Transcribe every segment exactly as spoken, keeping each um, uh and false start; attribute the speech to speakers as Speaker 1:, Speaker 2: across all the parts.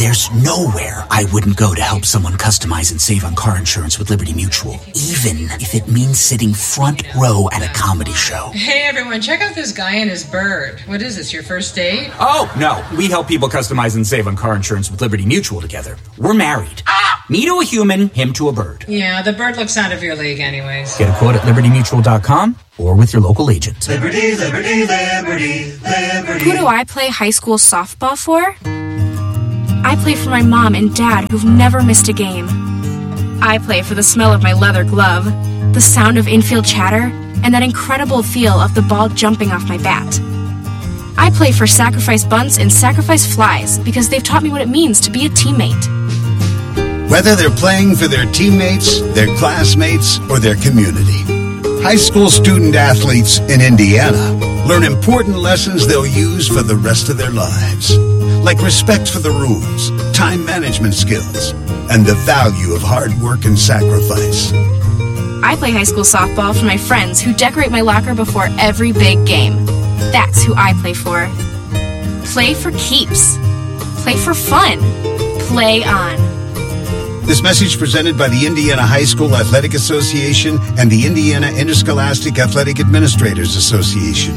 Speaker 1: There's nowhere I wouldn't go to help someone customize and save on car insurance with Liberty Mutual, even if it means sitting front row at a comedy show.
Speaker 2: Hey, everyone, check out this guy and his bird. What is this, your first date?
Speaker 1: Oh, no. We help people customize and save on car insurance with Liberty Mutual together. We're married. Ah! Me to a human, him to a bird.
Speaker 2: Yeah, the bird looks out of your league anyways.
Speaker 1: Get a quote at liberty mutual dot com or with your local agent.
Speaker 3: Liberty, liberty, liberty, liberty.
Speaker 4: Who do I play high school softball for? I play for my mom and dad who've never missed a game. I play for the smell of my leather glove, the sound of infield chatter, and that incredible feel of the ball jumping off my bat. I play for Sacrifice Bunts and Sacrifice Flies because they've taught me what it means to be a teammate.
Speaker 5: Whether they're playing for their teammates, their classmates, or their community, high school student athletes in Indiana learn important lessons they'll use for the rest of their lives, like respect for the rules, time management skills, and the value of hard work and sacrifice.
Speaker 4: I play high school softball for my friends who decorate my locker before every big game. That's who I play for. Play for keeps. Play for fun. Play on.
Speaker 5: This message presented by the Indiana High School Athletic Association and the Indiana Interscholastic Athletic Administrators Association.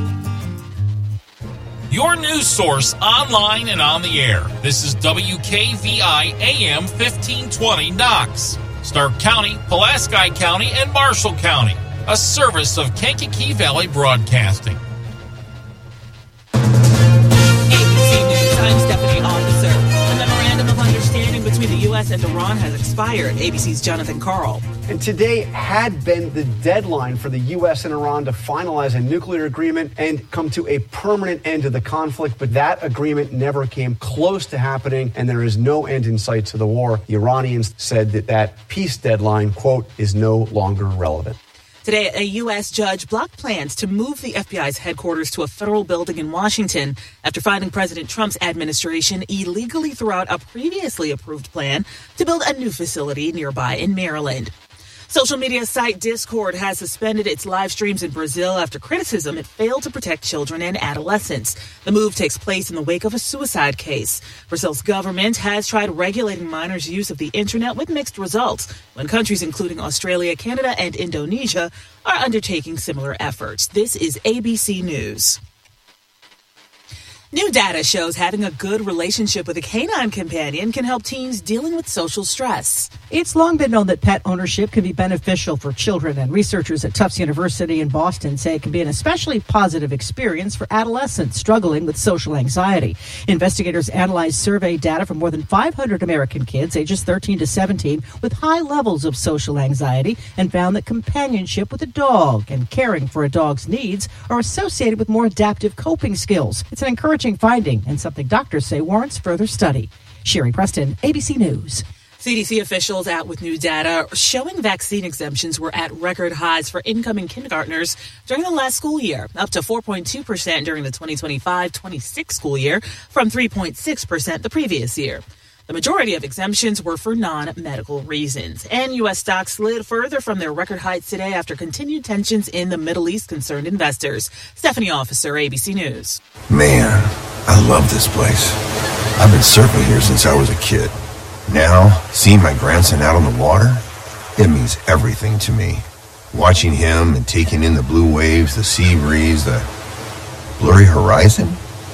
Speaker 6: Your news source online and on the air. This is W K V I A M fifteen twenty Knox, Stark County, Pulaski County, and Marshall County. A service of Kankakee Valley Broadcasting.
Speaker 7: Between the U S and Iran has expired. A B C's Jonathan Karl.
Speaker 8: And today had been the deadline for the U S and Iran to finalize a nuclear agreement and come to a permanent end to the conflict. But that agreement never came close to happening, and there is no end in sight to the war. The Iranians said that that peace deadline, quote, is no longer relevant.
Speaker 7: Today, a U S judge blocked plans to move the F B I's headquarters to a federal building in Washington after finding President Trump's administration illegally threw out a previously approved plan to build a new facility nearby in Maryland. Social media site Discord has suspended its live streams in Brazil after criticism it failed to protect children and adolescents. The move takes place in the wake of a suicide case. Brazil's government has tried regulating minors' use of the internet with mixed results, when countries including Australia, Canada, and Indonesia are undertaking similar efforts. This is A B C News. New data shows having a good relationship with a canine companion can help teens dealing with social stress.
Speaker 9: It's long been known that pet ownership can be beneficial for children, and researchers at Tufts University in Boston say it can be an especially positive experience for adolescents struggling with social anxiety. Investigators analyzed survey data from more than five hundred American kids ages thirteen to seventeen with high levels of social anxiety and found that companionship with a dog and caring for a dog's needs are associated with more adaptive coping skills. It's an encouraging finding and something doctors say warrants further study. Sherry Preston, A B C News.
Speaker 7: C D C officials out with new data showing vaccine exemptions were at record highs for incoming kindergartners during the last school year, up to four point two percent during the twenty twenty-five twenty-six school year from three point six percent the previous year. The majority of exemptions were for non-medical reasons. And U S stocks slid further from their record heights today after continued tensions in the Middle East concerned investors. Stephanie Officer, A B C News.
Speaker 10: Man, I love this place. I've been surfing here since I was a kid. Now, seeing my grandson out on the water, it means everything to me. Watching him and taking in the blue waves, the sea breeze, the blurry horizon.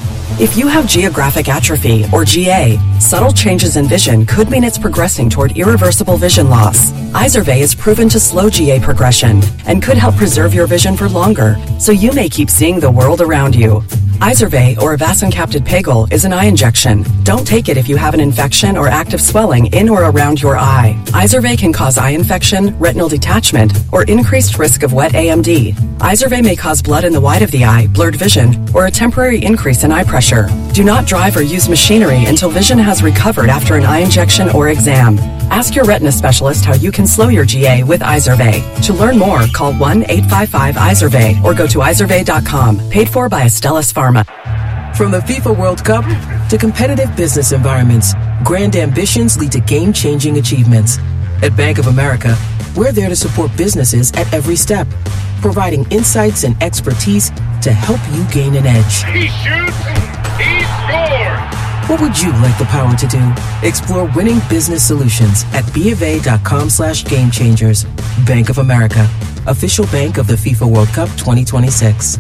Speaker 11: If you have geographic atrophy, or G A, subtle changes in vision could mean it's progressing toward irreversible vision loss. Izervay is proven to slow G A progression and could help preserve your vision for longer, so you may keep seeing the world around you. Izervay, or avacincaptad pegol, is an eye injection. Don't take it if you have an infection or active swelling in or around your eye. Izervay can cause eye infection, retinal detachment, or increased risk of wet A M D. Izervay may cause blood in the white of the eye, blurred vision, or a temporary increase in eye pressure. Do not drive or use machinery until vision has recovered after an eye injection or exam. Ask your retina specialist how you can slow your G A with Izervay. To learn more, call one eight five five Izervay or go to izervay dot com. Paid for by Astellas Pharma.
Speaker 12: From the FIFA World Cup to competitive business environments, grand ambitions lead to game-changing achievements. At Bank of America, we're there to support businesses at every step, providing insights and expertise to help you gain an edge.
Speaker 13: He shoots, he scores!
Speaker 12: What would you like the power to do? Explore winning business solutions at bofa.com slash game changers. Bank of America, official bank of the FIFA World Cup twenty twenty-six.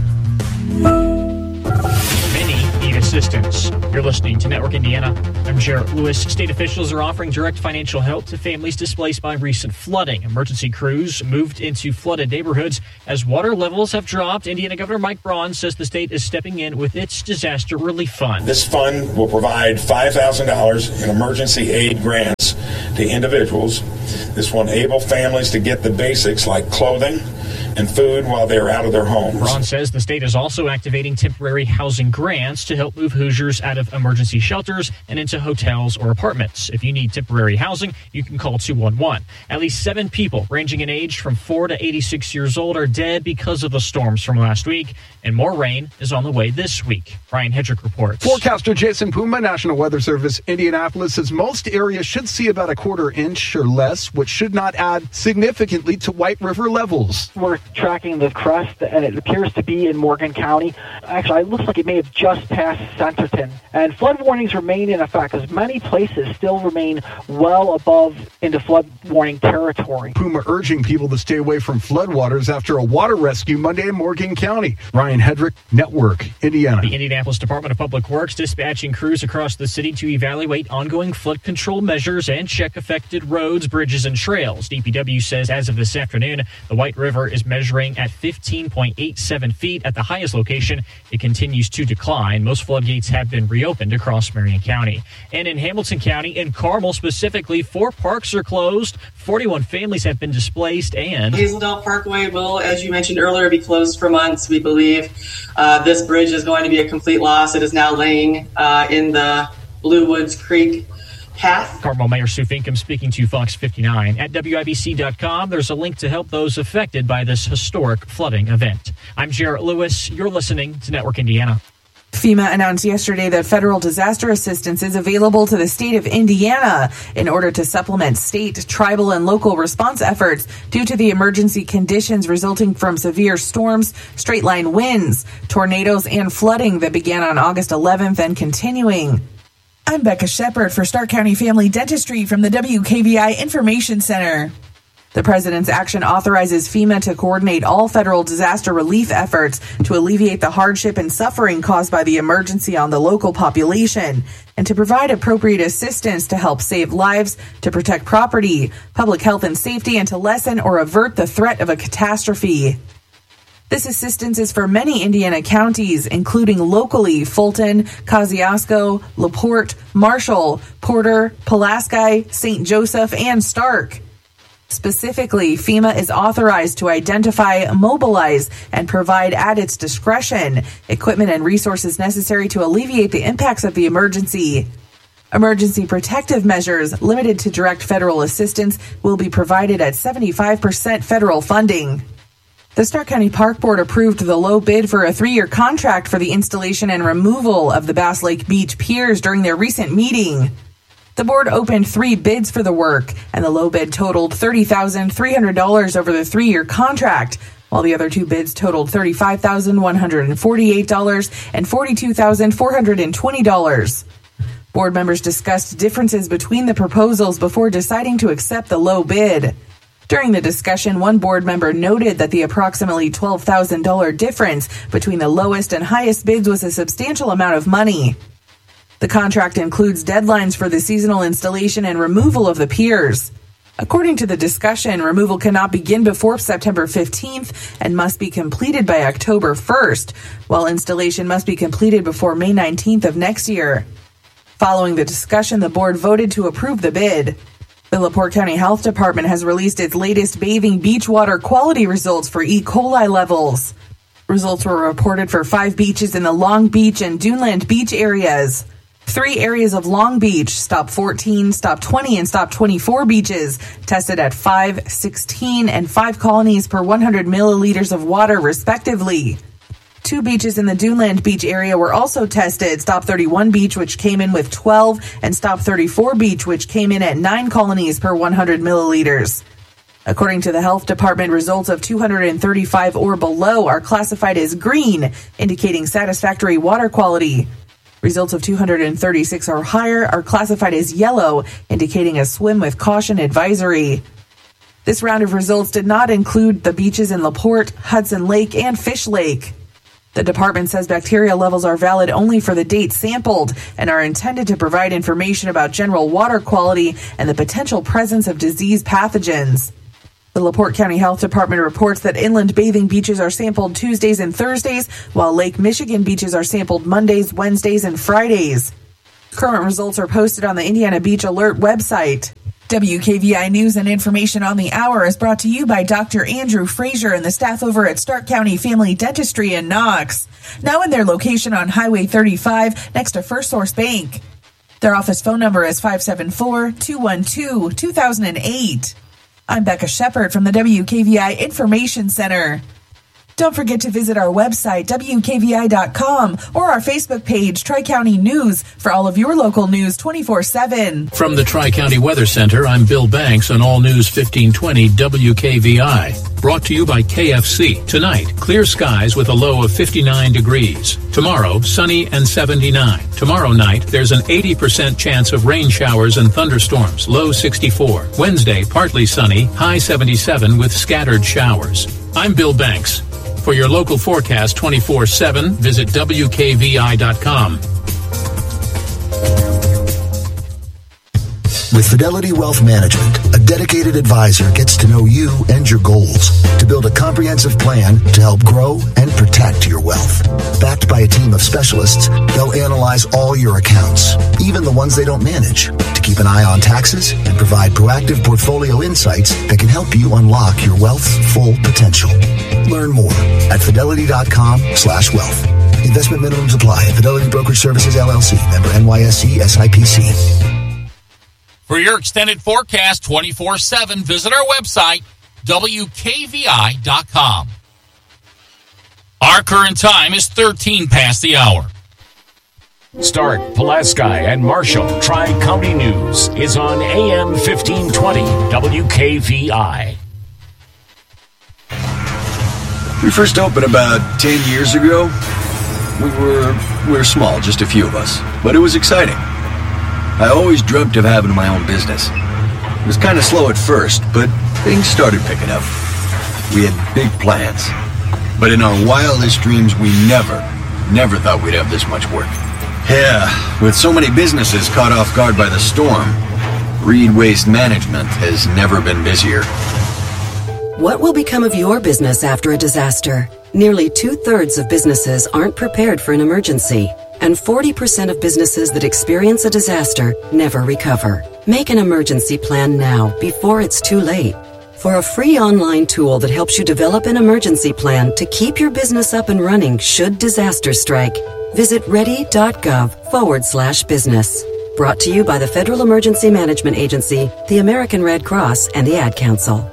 Speaker 13: Assistance. You're listening to Network Indiana. I'm Jarrett Lewis. State officials are offering direct financial help to families displaced by recent flooding. Emergency crews moved into flooded neighborhoods as water levels have dropped. Indiana Governor Mike Braun says the state is stepping in with its disaster relief fund.
Speaker 14: This fund will provide five thousand dollars in emergency aid grants to individuals. This will enable families to get the basics like clothing and food while they're out of their homes.
Speaker 13: Braun says the state is also activating temporary housing grants to help move Hoosiers out of emergency shelters and into hotels or apartments. If you need temporary housing, you can call two one one. At least seven people ranging in age from four to eighty-six years old are dead because of the storms from last week, and more rain is on the way this week. Ryan Hedrick reports.
Speaker 15: Forecaster Jason Puma, National Weather Service, Indianapolis, says most areas should see about a quarter inch or less, which should not add significantly to White River levels.
Speaker 16: We're tracking the crest, and it appears to be in Morgan County. Actually, it looks like it may have just passed Centerton. And flood warnings remain in effect as many places still remain well above into flood warning territory.
Speaker 15: Puma urging people to stay away from floodwaters after a water rescue Monday in Morgan County. Ryan Hedrick, Network, Indiana.
Speaker 13: The Indianapolis Department of Public Works dispatching crews across the city to evaluate ongoing flood control measures and check affected roads, bridges, and trails. D P W says as of this afternoon, the White River is measuring at fifteen point eight seven feet at the highest location. It continues to decline. Most floodgates have been reopened across Marion County. And in Hamilton County, in Carmel specifically, four parks are closed. forty-one families have been displaced, and
Speaker 17: Hazeldale Parkway will, as you mentioned earlier, be closed for months, we believe. Uh, this bridge is going to be a complete loss. It is now laying uh, in the Blue Woods Creek path.
Speaker 13: Carmel Mayor Sue Finkham speaking to Fox fifty-nine. At W I B C dot com, there's a link to help those affected by this historic flooding event. I'm Jarrett Lewis. You're listening to Network Indiana.
Speaker 18: FEMA announced yesterday that federal disaster assistance is available to the state of Indiana in order to supplement state, tribal, and local response efforts due to the emergency conditions resulting from severe storms, straight-line winds, tornadoes, and flooding that began on August eleventh and continuing. I'm Becca Shepard for Stark County Family Dentistry from the W K V I Information Center. The president's action authorizes FEMA to coordinate all federal disaster relief efforts to alleviate the hardship and suffering caused by the emergency on the local population and to provide appropriate assistance to help save lives, to protect property, public health and safety, and to lessen or avert the threat of a catastrophe. This assistance is for many Indiana counties, including locally Fulton, Kosciuszko, LaPorte, Marshall, Porter, Pulaski, Saint Joseph, and Stark. Specifically, FEMA is authorized to identify, mobilize, and provide at its discretion equipment and resources necessary to alleviate the impacts of the emergency. Emergency protective measures limited to direct federal assistance will be provided at seventy-five percent federal funding. The Stark County Park Board approved the low bid for a three-year contract for the installation and removal of the Bass Lake Beach piers during their recent meeting. The board opened three bids for the work, and the low bid totaled thirty thousand three hundred dollars over the three-year contract, while the other two bids totaled thirty-five thousand one hundred forty-eight dollars and forty-two thousand four hundred twenty dollars. Board members discussed differences between the proposals before deciding to accept the low bid. During the discussion, one board member noted that the approximately twelve thousand dollars difference between the lowest and highest bids was a substantial amount of money. The contract includes deadlines for the seasonal installation and removal of the piers. According to the discussion, removal cannot begin before September fifteenth and must be completed by October first, while installation must be completed before May nineteenth of next year. Following the discussion, the board voted to approve the bid. The LaPorte County Health Department has released its latest bathing beach water quality results for E. coli levels. Results were reported for five beaches in the Long Beach and Duneland Beach areas. Three areas of Long Beach, Stop fourteen, Stop twenty, and Stop twenty-four beaches, tested at five, sixteen, and five colonies per one hundred milliliters of water, respectively. Two beaches in the Duneland Beach area were also tested, Stop thirty-one Beach, which came in with twelve, and Stop thirty-four Beach, which came in at nine colonies per one hundred milliliters. According to the health department, results of two hundred thirty-five or below are classified as green, indicating satisfactory water quality. Results of two hundred thirty-six or higher are classified as yellow, indicating a swim with caution advisory. This round of results did not include the beaches in LaPorte, Hudson Lake, and Fish Lake. The department says bacteria levels are valid only for the date sampled and are intended to provide information about general water quality and the potential presence of disease pathogens. The LaPorte County Health Department reports that inland bathing beaches are sampled Tuesdays and Thursdays, while Lake Michigan beaches are sampled Mondays, Wednesdays, and Fridays. Current results are posted on the Indiana Beach Alert website. W K V I News and information on the hour is brought to you by Doctor Andrew Frazier and the staff over at Stark County Family Dentistry in Knox. Now in their location on Highway thirty-five next to First Source Bank. Their office phone number is five seven four, two one two, two thousand eight. I'm Becca Shepard from the W K V I Information Center. Don't forget to visit our website, W K V I dot com, or our Facebook page, Tri-County News, for all of your local news twenty-four seven.
Speaker 19: From the Tri-County Weather Center, I'm Bill Banks on All News fifteen twenty W K V I. Brought to you by K F C. Tonight, clear skies with a low of fifty-nine degrees. Tomorrow, sunny and seventy-nine. Tomorrow night, there's an eighty percent chance of rain showers and thunderstorms, low sixty-four. Wednesday, partly sunny, high seventy-seven with scattered showers. I'm Bill Banks. For your local forecast twenty-four seven, visit W K V I dot com.
Speaker 20: With Fidelity Wealth Management, a dedicated advisor gets to know you and your goals to build a comprehensive plan to help grow and protect your wealth. Backed by a team of specialists, they'll analyze all your accounts, even the ones they don't manage, to keep an eye on taxes and provide proactive portfolio insights that can help you unlock your wealth's full potential. Learn more at fidelity dot com slash wealth. Investment minimums apply. Fidelity Brokerage Services, L L C. Member N Y S E S I P C.
Speaker 6: For your extended forecast twenty-four seven, visit our website, W K V I dot com. Our current time is thirteen past the hour.
Speaker 21: Stark, Pulaski, and Marshall Tri-County News is on A M fifteen twenty W K V I.
Speaker 10: We first opened about ten years ago. We were we were small, just a few of us, but it was exciting. I always dreamt of having my own business. It was kind of slow at first, but things started picking up. We had big plans, but in our wildest dreams, we never, never thought we'd have this much work. Yeah, with so many businesses caught off guard by the storm, Reed Waste Management has never been busier.
Speaker 22: What will become of your business after a disaster? Nearly two-thirds of businesses aren't prepared for an emergency, and forty percent of businesses that experience a disaster never recover. Make an emergency plan now, before it's too late. For a free online tool that helps you develop an emergency plan to keep your business up and running should disaster strike, visit ready.gov forward slash business. Brought to you by the Federal Emergency Management Agency, the American Red Cross, and the Ad Council.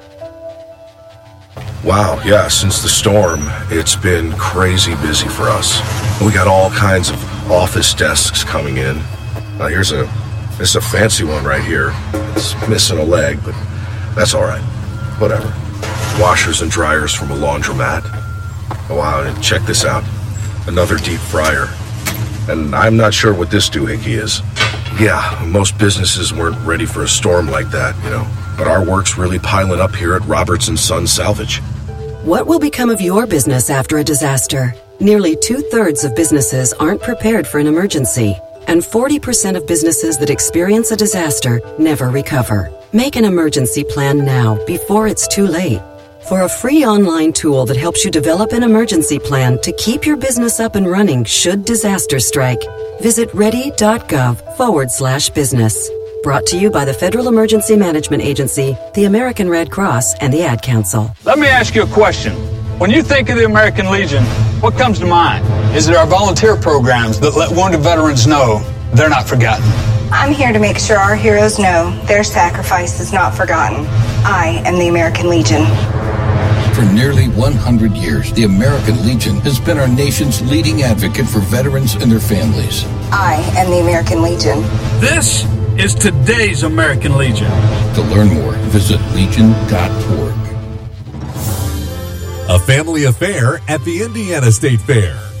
Speaker 23: Wow, yeah, since the storm, it's been crazy busy for us. We got all kinds of office desks coming in. Uh, here's a, this is a fancy one right here. It's missing a leg, but that's all right. Whatever. Washers and dryers from a laundromat. Oh, wow, and check this out. Another deep fryer. And I'm not sure what this doohickey is. Yeah, most businesses weren't ready for a storm like that, you know. But our work's really piling up here at Roberts and Sons Salvage.
Speaker 22: What will become of your business after a disaster? Nearly two-thirds of businesses aren't prepared for an emergency, and forty percent of businesses that experience a disaster never recover. Make an emergency plan now, before it's too late. For a free online tool that helps you develop an emergency plan to keep your business up and running should disaster strike, visit ready.gov forward slash business. Brought to you by the Federal Emergency Management Agency, the American Red Cross, and the Ad Council.
Speaker 24: Let me ask you a question. When you think of the American Legion, what comes to mind? Is it our volunteer programs that let wounded veterans know they're not forgotten?
Speaker 25: I'm here to make sure our heroes know their sacrifice is not forgotten. I am the American Legion.
Speaker 26: For nearly one hundred years, the American Legion has been our nation's leading advocate for veterans and their families.
Speaker 25: I am the American Legion.
Speaker 27: This is today's American Legion.
Speaker 26: To learn more, visit legion dot org.
Speaker 28: A family affair at the Indiana State Fair.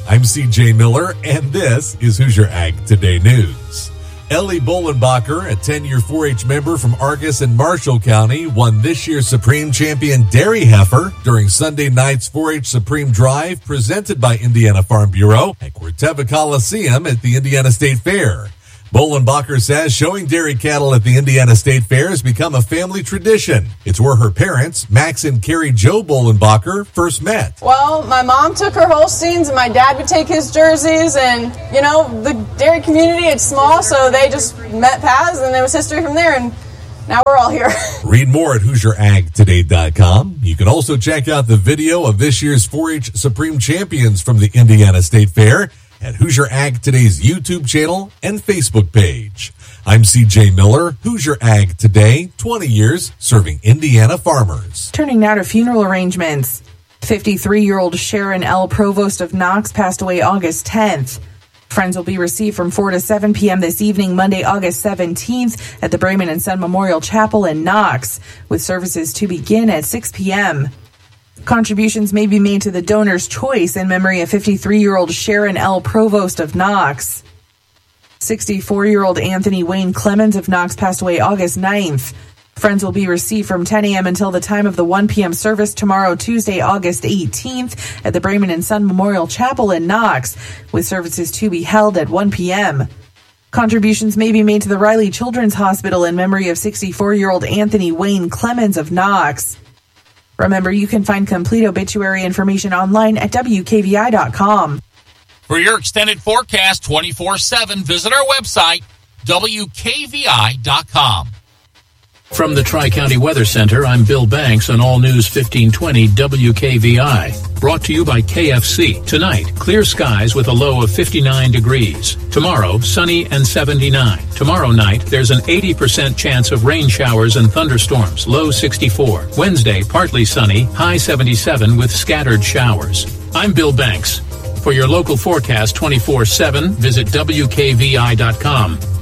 Speaker 1: I'm C J Miller, and this is Hoosier Ag Today News. Ellie Bolenbacher, a ten-year four H member from Argus and Marshall County, won this year's Supreme Champion Dairy Heifer during Sunday night's four H Supreme Drive presented by Indiana Farm Bureau at Corteva Coliseum at the Indiana State Fair. Bolenbacher says showing dairy cattle at the Indiana State Fair has become a family tradition. It's where her parents, Max and Carrie Jo Bolenbacher, first met.
Speaker 2: Well, my mom took her Holsteins and my dad would take his jerseys, and, you know, the dairy community, it's small, so they just met paths, and there was history from there, and now we're all here.
Speaker 1: Read more at Hoosier Ag Today dot com. You can also check out the video of this year's four H Supreme Champions from the Indiana State Fair at Hoosier Ag Today's YouTube channel and Facebook page. I'm C J Miller, Hoosier Ag Today, twenty years serving Indiana farmers.
Speaker 18: Turning now to funeral arrangements. fifty-three-year-old Sharon L. Provost of Knox passed away August tenth. Friends will be received from four to seven p.m. this evening, Monday, August seventeenth, at the Brayman and Son Memorial Chapel in Knox, with services to begin at six p.m. Contributions may be made to the donor's choice in memory of fifty-three-year-old Sharon L. Provost of Knox. sixty-four-year-old Anthony Wayne Clemens of Knox passed away August ninth. Friends will be received from ten a.m. until the time of the one p.m. service tomorrow, Tuesday, August eighteenth, at the Brayman and Son Memorial Chapel in Knox, with services to be held at one p.m. Contributions may be made to the Riley Children's Hospital in memory of sixty-four-year-old Anthony Wayne Clemens of Knox. Remember, you can find complete obituary information online at W K V I dot com.
Speaker 6: For your extended forecast twenty-four seven, visit our website, W K V I dot com.
Speaker 19: From the Tri-County Weather Center, I'm Bill Banks on All News fifteen twenty W K V I. Brought to you by K F C. Tonight, clear skies with a low of fifty-nine degrees. Tomorrow, sunny and seventy-nine. Tomorrow night, there's an eighty percent chance of rain showers and thunderstorms, low sixty-four. Wednesday, partly sunny, high seventy-seven with scattered showers. I'm Bill Banks. For your local forecast twenty-four seven, visit W K V I dot com.